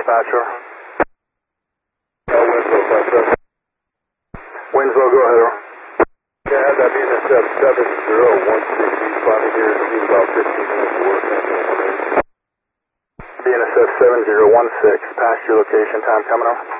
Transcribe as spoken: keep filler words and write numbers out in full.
dispatcher. Uh, Winslow, five seven. Winslow, go ahead. Yeah, have that B N S F seven zero one six. He's spotted here. It needs about fifteen minutes of work. B N S F seven zero one six, past your location, time coming up.